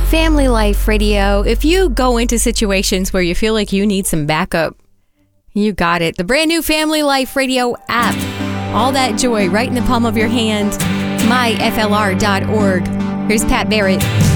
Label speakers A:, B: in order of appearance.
A: Family Life Radio. If you go into situations where you feel like you need some backup, you got it. The brand new Family Life Radio app. All that joy right in the palm of your hand. myflr.org. Here's Pat Barrett.